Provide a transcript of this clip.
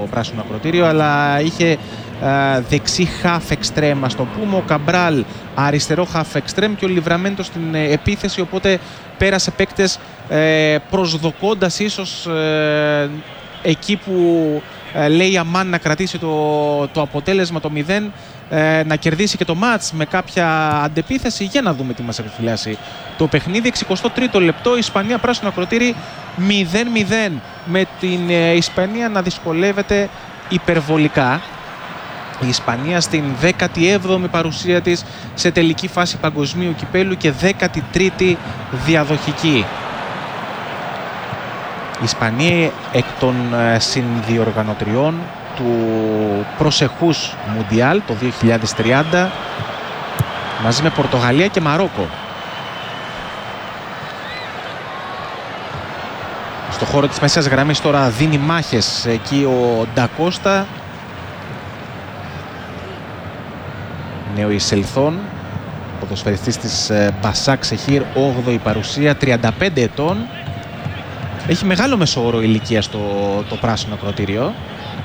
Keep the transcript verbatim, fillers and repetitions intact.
πράσινο ακροτήριο, αλλά είχε ε, δεξί half extreme, ας το πούμε, ο Καμπράλ αριστερό half extreme και ο Λιβραμέντο στην ε, επίθεση, οπότε πέρασε παίκτες ε, προσδοκώντας ίσως ε, εκεί που ε, λέει αμάν να κρατήσει το, το αποτέλεσμα το μηδέν, ε, να κερδίσει και το μάτς με κάποια αντεπίθεση. Για να δούμε τι μας επιφυλάσσει το παιχνίδι. εξηκοστό τρίτο λεπτό, Ισπανία πράσινο ακροτήρι μηδέν μηδέν, με την ε, Ισπανία να δυσκολεύεται υπερβολικά. Η Ισπανία στην δέκατη έβδομη παρουσία της σε τελική φάση παγκοσμίου κυπέλου και δέκατη τρίτη διαδοχική. Η Ισπανία εκ των συνδιοργανωτριών του προσεχούς Μουντιάλ το δύο χιλιάδες τριάντα μαζί με Πορτογαλία και Μαρόκο. Στο χώρο της μέσης γραμμής τώρα δίνει μάχες εκεί ο Ντακώστα, νεοεισελθόν ποδοσφαιριστής της Μπασάκ Σεχίρ, όγδοη παρουσία, τριάντα πέντε ετών. Έχει μεγάλο μεσόωρο ηλικία στο το πράσινο ακροτήριο.